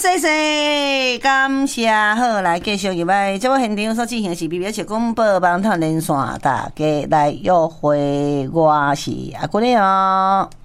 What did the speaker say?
谢，感谢好，来继续入来，这位现场所进行的是BBS广播网台连线，大家来约会，我是阿君哦。